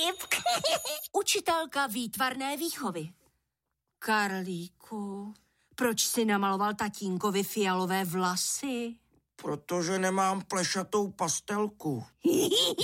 Filip. Učitelka výtvarné výchovy. Karlíku, proč si namaloval tatínkovi fialové vlasy? Protože nemám plešatou pastelku.